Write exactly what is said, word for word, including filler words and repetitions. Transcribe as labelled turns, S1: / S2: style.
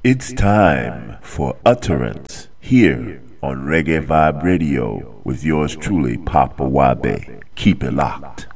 S1: It's time for Utterance here on Reggae Vibe Radio with yours truly, Papa Wabe. Keep it locked.